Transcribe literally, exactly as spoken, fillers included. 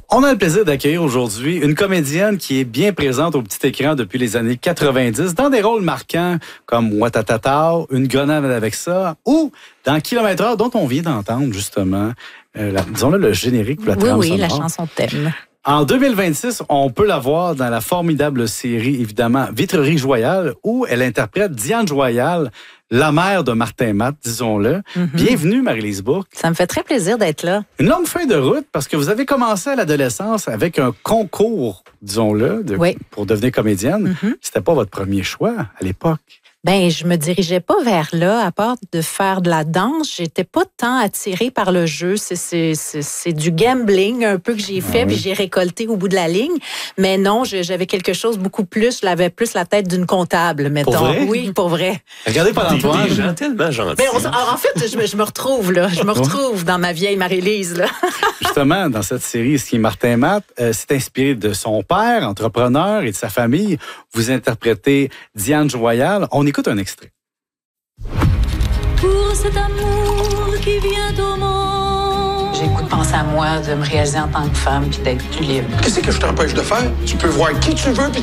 On a le plaisir d'accueillir aujourd'hui une comédienne qui est bien présente au petit écran depuis les années quatre-vingt-dix dans des rôles marquants comme Ouattatata, Une grenade avec ça ou dans Kilomètre heure dont on vient d'entendre justement, euh, la, disons-le, le générique pour la trame Oui, oui, sonore. la chanson thème. En deux mille vingt-six, on peut la voir dans la formidable série, évidemment, Vitrerie Joyale, où elle interprète Diane Joyal, la mère de Martin Matt, disons-le. Mm-hmm. Bienvenue, Marie-Lise Bourque. Ça me fait très plaisir d'être là. Une longue feuille de route, parce que vous avez commencé à l'adolescence avec un concours, disons-le, de, oui. pour devenir comédienne. Mm-hmm. C'était pas votre premier choix à l'époque. Ben, je me dirigeais pas vers là, à part de faire de la danse. J'étais pas tant attirée par le jeu. C'est, c'est, c'est, c'est du gambling un peu que j'ai fait, ah oui. Puis j'ai récolté au bout de la ligne. Mais non, j'avais quelque chose beaucoup plus. Je l'avais plus la tête d'une comptable, mettons. Pour vrai? Oui, pour vrai. Regardez pas l'Antoine. Des gens tellement gentils. Ben, on, alors, en fait, je, je me retrouve là. Je me retrouve dans ma vieille Marie-Lise là. Justement, dans cette série, ce qui est Martin Matt, euh, c'est inspiré de son père, entrepreneur, et de sa famille. Vous interprétez Diane Joyal. On écoute un extrait. Pour cet amour qui vient au monde. J'ai le goût de penser à moi, de me réaliser en tant que femme puis d'être plus libre. Qu'est-ce que je t'empêche de faire? Tu peux voir qui tu veux puis